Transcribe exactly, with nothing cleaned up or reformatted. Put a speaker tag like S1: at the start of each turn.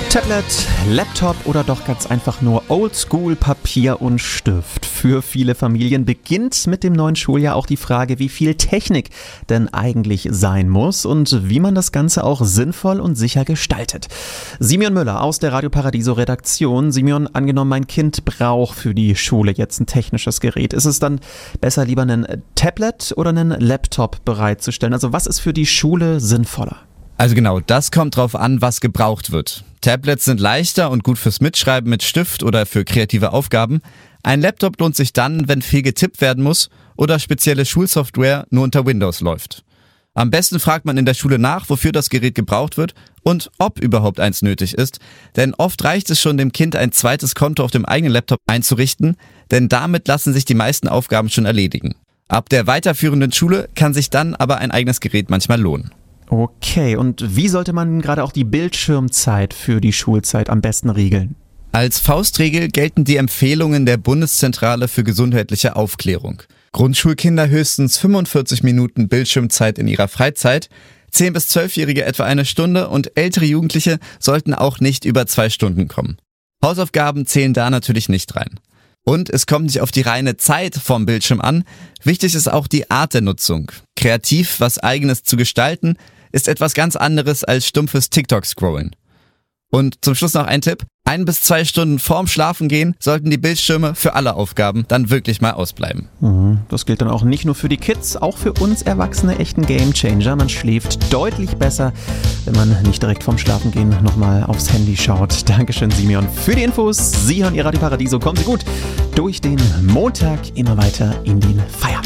S1: Tablet, Laptop oder doch ganz einfach nur Oldschool, Papier und Stift. Für viele Familien beginnt mit dem neuen Schuljahr auch die Frage, wie viel Technik denn eigentlich sein muss und wie man das Ganze auch sinnvoll und sicher gestaltet. Simeon Müller aus der Radio Paradiso Redaktion. Simeon, angenommen, mein Kind braucht für die Schule jetzt ein technisches Gerät. Ist es dann besser, lieber einen Tablet oder einen Laptop bereitzustellen? Also was ist für die Schule sinnvoller?
S2: Also genau, das kommt drauf an, was gebraucht wird. Tablets sind leichter und gut fürs Mitschreiben mit Stift oder für kreative Aufgaben. Ein Laptop lohnt sich dann, wenn viel getippt werden muss oder spezielle Schulsoftware nur unter Windows läuft. Am besten fragt man in der Schule nach, wofür das Gerät gebraucht wird und ob überhaupt eins nötig ist. Denn oft reicht es schon, dem Kind ein zweites Konto auf dem eigenen Laptop einzurichten, denn damit lassen sich die meisten Aufgaben schon erledigen. Ab der weiterführenden Schule kann sich dann aber ein eigenes Gerät manchmal lohnen.
S1: Okay, und wie sollte man gerade auch die Bildschirmzeit für die Schulzeit am besten regeln?
S2: Als Faustregel gelten die Empfehlungen der Bundeszentrale für gesundheitliche Aufklärung. Grundschulkinder höchstens fünfundvierzig Minuten Bildschirmzeit in ihrer Freizeit, zehn- bis zwölfjährige etwa eine Stunde und ältere Jugendliche sollten auch nicht über zwei Stunden kommen. Hausaufgaben zählen da natürlich nicht rein. Und es kommt nicht auf die reine Zeit vom Bildschirm an, wichtig ist auch die Art der Nutzung. Kreativ was Eigenes zu gestalten, ist etwas ganz anderes als stumpfes TikTok-Scrollen. Und zum Schluss noch ein Tipp. Ein bis zwei Stunden vorm Schlafengehen sollten die Bildschirme für alle Aufgaben dann wirklich mal ausbleiben.
S1: Das gilt dann auch nicht nur für die Kids, auch für uns Erwachsene echt ein Gamechanger. Man schläft deutlich besser, wenn man nicht direkt vorm Schlafengehen nochmal aufs Handy schaut. Dankeschön, Simeon, für die Infos. Sie hören Ihr Radio Paradiso. Kommen Sie gut durch den Montag immer weiter in den Feierabend.